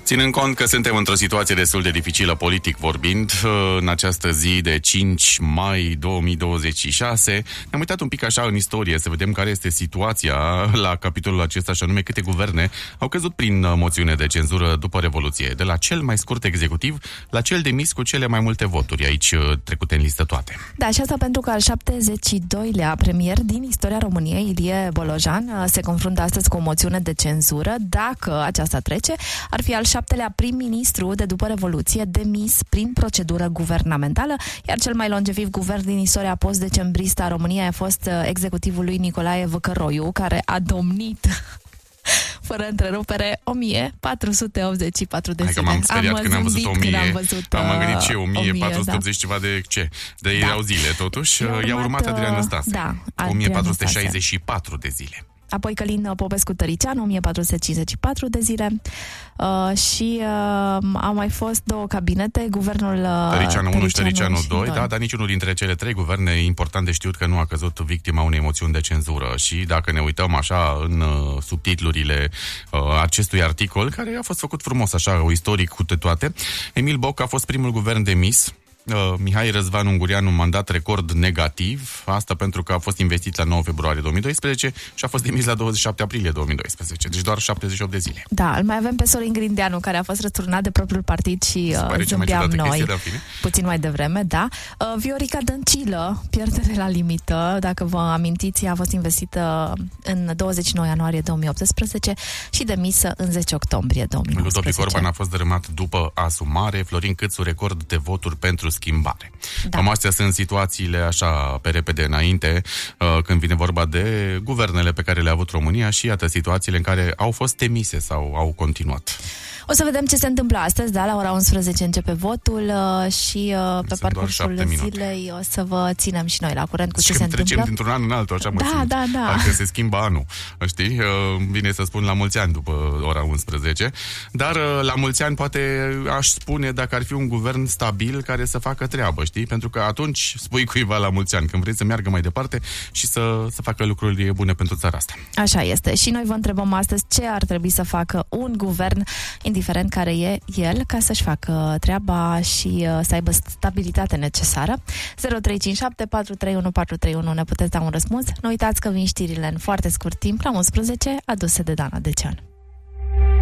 Ținând cont că suntem într-o situație destul de dificilă politic vorbind, în această zi de 5 mai 2026, ne-am uitat un pic așa în istorie să vedem care este situația la capitolul acesta, și anume câte guverne au căzut prin moțiune de cenzură după Revoluție, de la cel mai scurt executiv la cel demis cu cele mai multe voturi, aici trecute în listă toate. Da, și asta pentru că al 72-lea premier din istoria României, Ilie Bolojan, se confruntă astăzi cu o moțiune de cenzură. Dacă aceasta trece, ar fi al 7-lea prim-ministru de după Revoluție demis prin procedură guvernamentală, iar cel mai longeviv guvern din istoria post-decembristă a României a fost executivul lui Nicolae Văcăroiu, care a domnit fără întrerupere 1484 de zile. Hai că m-am speriat când am văzut 1000, am gândit ce, 1480 da. Ceva de ce? De erau zile, totuși. I-a urmat Adrian Năstase. Da, 1464 de zile. Apoi Călin Popescu-Tăricianu, 1454 de zile. Și au mai fost două cabinete, guvernul Tăricianu 1 și Tăricianu 2, da, dar niciunul dintre cele trei guverne e important de știut că nu a căzut victima unei moțiuni de cenzură. Și dacă ne uităm așa în subtitlurile acestui articol, care a fost făcut frumos așa, istoric cu toate, Emil Boc a fost primul guvern demis. Mihai Răzvan Ungureanu, un mandat record negativ, asta pentru că a fost investit la 9 februarie 2012 și a fost demis la 27 aprilie 2012, deci doar 78 de zile. Da, îl mai avem pe Sorin Grindeanu, care a fost răsturnat de propriul partid și zâmbeam noi puțin mai devreme, da. Viorica Dăncilă, pierdere la limită, dacă vă amintiți, a fost investită în 29 ianuarie 2018 și demisă în 10 octombrie 2019. Ludovic Orban a fost dărâmat după asumare, Florin Câțu record de voturi pentru schimbare. Da. Cam astea sunt situațiile așa pe repede înainte, când vine vorba de guvernele pe care le-a avut România și iată situațiile în care au fost demise sau au continuat. O să vedem ce se întâmplă astăzi, da, la ora 11 începe votul și pe parcursul zilei o să vă ținem și noi la curent cu ce se întâmplă. Trecem dintr-un an în altul, așa mă simt. Da. Dacă se schimbă anul, știi? Vine să spun la mulți ani după ora 11, dar la mulți ani poate aș spune dacă ar fi un guvern stabil care să facă treabă, știi? Pentru că atunci spui cuiva la mulți ani, când vrei să meargă mai departe și să facă lucruri bune pentru țara asta. Așa este. Și noi vă întrebăm astăzi ce ar trebui să facă un guvern, indiferent care e el, ca să-și facă treaba și să aibă stabilitate necesară. 0357 431 431, ne puteți da un răspuns. Nu uitați că vin știrile în foarte scurt timp, la 11, aduse de Dana Decean.